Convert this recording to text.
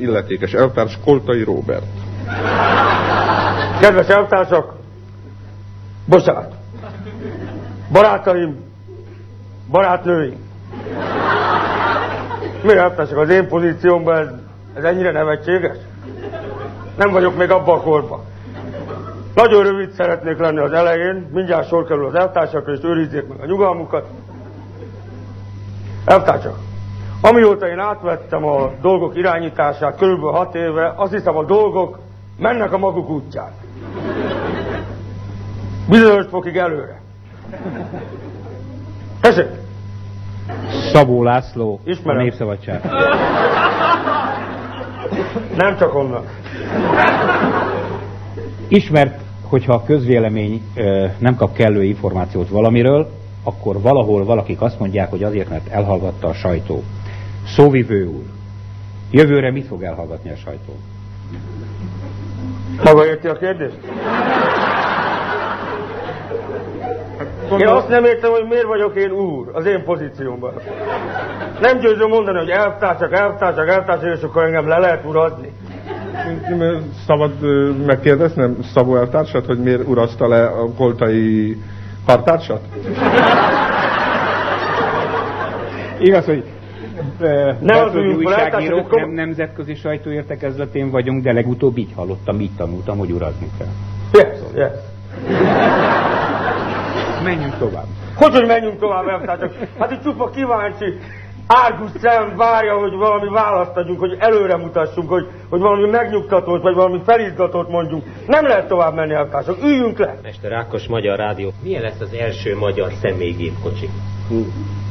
illetékes elvtárs Koltai Róbert. Kedves elvtársak! Bocsánat! Barátaim! Barátnőim! Mi elvtársak, az én pozíciómban ez ennyire nevetséges? Nem vagyok még abban a korban. Nagyon rövid szeretnék lenni az elején, mindjárt sor kerül az elvtársakra, és őrizzék meg a nyugalmukat. Elvtársak, amióta én átvettem a dolgok irányítását körülbelül 6 éve, azt hiszem a dolgok mennek a maguk útján. Bizonyos fokig előre. Tessék! Szabó László, Ismerem. a Népszabadság. Nem csak onnan. Ismert, hogyha a közvélemény nem kap kellő információt valamiről, akkor valahol valakik azt mondják, hogy azért, mert elhallgatta a sajtó. Szóvivő úr, jövőre mit fog elhallgatni a sajtó? Maga érti a kérdést? Én azt nem értem, hogy miért vagyok én úr az én pozíciómban. Nem győzöm mondani, hogy elvtársak, és akkor engem le lehet urazni. Szabad megkérdeznem Szabó elvtársat, hogy miért urazta le a koltai kartársat? Igaz, hogy nem az újságírók, nem nemzetközi sajtóértekezletén vagyunk, de legutóbb így hallottam, így tanultam, hogy urazni kell. Yes. Menjünk tovább. Hogy menjünk tovább, elvtársak? Hát itt csupa kíváncsi, árgus szem várja, hogy valami választ adjunk, hogy előre mutassunk, hogy valami megnyugtatót, vagy valami felizgatót mondjunk. Nem lehet tovább menni, elvtársak, üljünk le! Mester Ákos, Magyar Rádió. Milyen lesz az első magyar személygépkocsi?